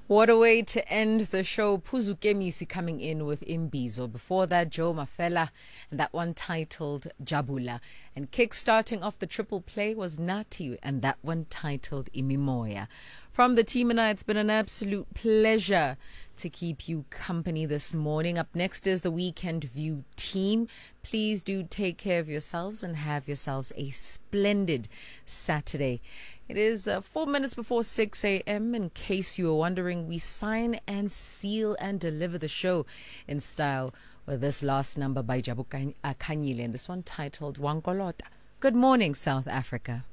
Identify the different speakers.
Speaker 1: What a way to end the show. Puzu Kemisi coming in with Imbizo. Before that, Joe Mafela, and that one titled Jabula. And kick-starting off the triple play was Nati, and that one titled Imimoya. From the team and I, it's been an absolute pleasure to keep you company this morning. Up next is the Weekend View team. Please do take care of yourselves and have yourselves a splendid Saturday. It is 4 minutes before 6 a.m. In case you are wondering, we sign and seal and deliver the show in style with this last number by Jabu Kanyile, and this one titled Wankolota. Good morning, South Africa.